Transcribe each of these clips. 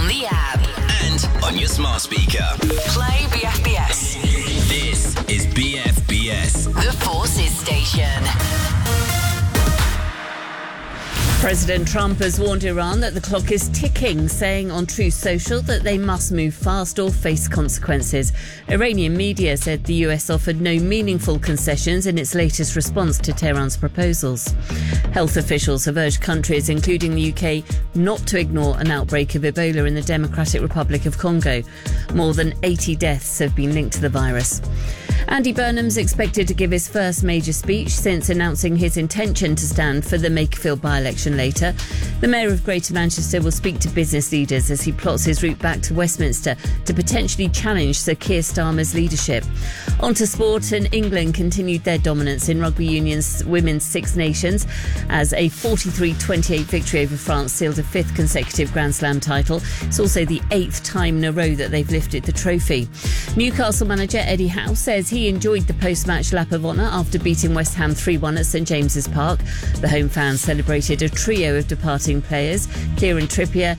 the app and on your smart speaker. Play BFBS. This is BFBS. The Forces Station. President Trump has warned Iran that the clock is ticking, saying on Truth Social that they must move fast or face consequences. Iranian media said the US offered no meaningful concessions in its latest response to Tehran's proposals. Health officials have urged countries, including the UK, not to ignore an outbreak of Ebola in the Democratic Republic of Congo. More than 80 deaths have been linked to the virus. Andy Burnham's expected to give his first major speech since announcing his intention to stand for the Makerfield by-election later. The Mayor of Greater Manchester will speak to business leaders as he plots his route back to Westminster to potentially challenge Sir Keir Starmer's leadership. On to sport, and England continued their dominance in Rugby Union's Women's Six Nations as a 43-28 victory over France sealed a fifth consecutive Grand Slam title. It's also the eighth time in a row that they've lifted the trophy. Newcastle manager Eddie Howe says he enjoyed the post-match lap of honour after beating West Ham 3-1 at St James's Park. The home fans celebrated a trio of departing players: Kieran Trippier,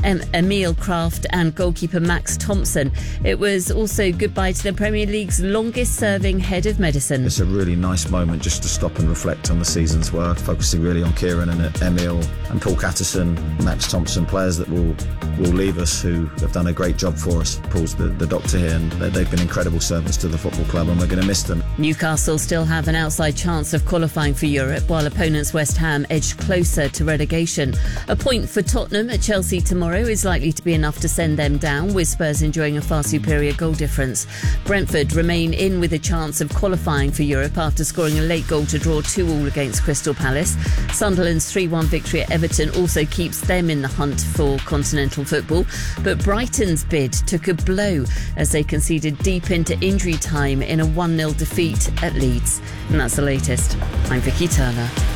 Emil Kraft and goalkeeper Max Thompson. It was also goodbye to the Premier League's longest-serving head of medicine. It's a really nice moment just to stop and reflect on the season's work, focusing really on Kieran and Emil and Paul Catterson, Max Thompson, players that will leave us who have done a great job for us. Paul's the doctor here, and they've been incredible servants to the football club, and we're going to miss them. Newcastle still have an outside chance of qualifying for Europe, while opponents West Ham edged closer to relegation. A point for Tottenham at Chelsea tomorrow is likely to be enough to send them down, with Spurs enjoying a far superior goal difference. Brentford remain in with a chance of qualifying for Europe after scoring a late goal to draw 2-2 against Crystal Palace. Sunderland's 3-1 victory at Everton also keeps them in the hunt for continental football, but Brighton's bid took a blow as they conceded deep into injury time in a 1-0 defeat at Leeds. And that's the latest. I'm Vicky Turner.